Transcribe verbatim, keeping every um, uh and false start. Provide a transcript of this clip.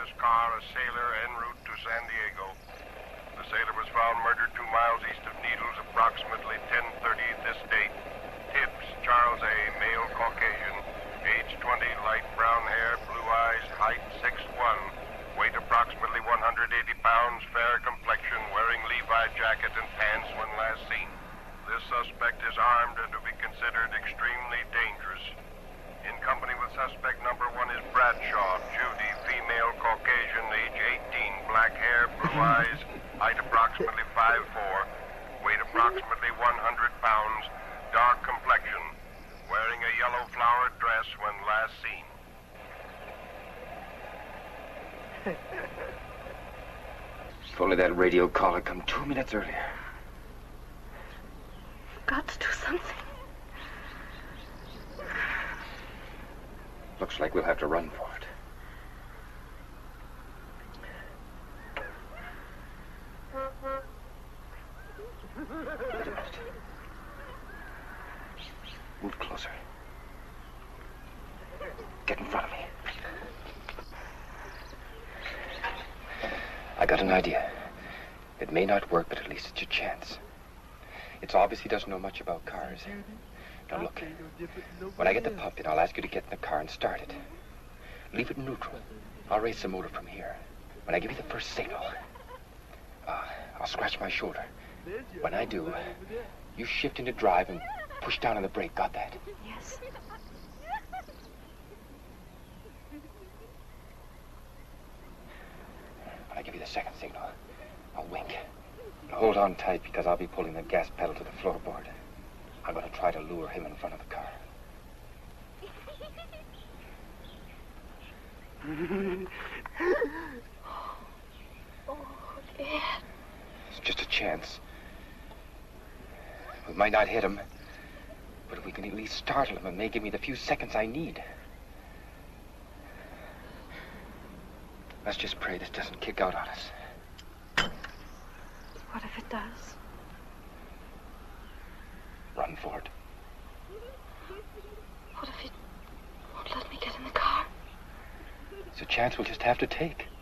his car, a sailor en route to San Diego. The sailor was found murdered two miles east of Needles, approximately ten thirty this date. Tibbs, Charles A., male Caucasian, age twenty, light brown hair, blue eyes, height six one, weight approximately one hundred eighty pounds, fair complexion, wearing Levi jacket and pants when last seen. This suspect is armed and to be considered extremely dangerous. In company with suspect number one is Bradshaw, Judy, female Caucasian, age eighteen, black hair, blue eyes, height approximately five four, weight approximately one hundred pounds, dark complexion, wearing a yellow flowered dress when last seen. If only that radio call had come two minutes earlier. You've got to do something. Looks like we'll have to run for it. Wait a minute. Move closer. Get in front of me. I got an idea. It may not work, but at least it's a chance. It's obvious he doesn't know much about cars. Now look, when I get the pump in, I'll ask you to get in the car and start it. Leave it in neutral. I'll raise the motor from here. When I give you the first signal, uh, I'll scratch my shoulder. When I do, you shift into drive and push down on the brake. Got that? Yes. When I give you the second signal, I'll wink. Now hold on tight because I'll be pulling the gas pedal to the floorboard. I'm going to try to lure him in front of the car. Oh, Dad. It's just a chance. We might not hit him, but if we can at least startle him, it may give me the few seconds I need. Let's just pray this doesn't kick out on us. What if it does? Run for it. What if it won't let me get in the car? It's a chance we'll just have to take.